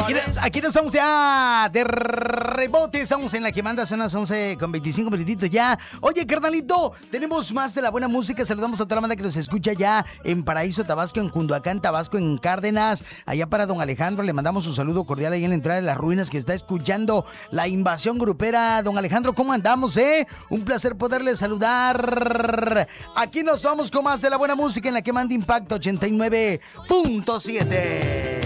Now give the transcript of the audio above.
Aquí nos estamos ya de rebote. Estamos en la que manda, son las 11 con 25 minutitos ya. Oye, carnalito, tenemos más de la buena música. Saludamos a toda la banda que nos escucha ya en Paraíso, Tabasco, en Cunduacán, Tabasco, en Cárdenas. Allá para don Alejandro, le mandamos un saludo cordial ahí en la entrada de las ruinas que está escuchando la invasión grupera. Don Alejandro, ¿cómo andamos, Un placer poderle saludar. Aquí nos vamos con más de la buena música en la que manda Impacto 89.7.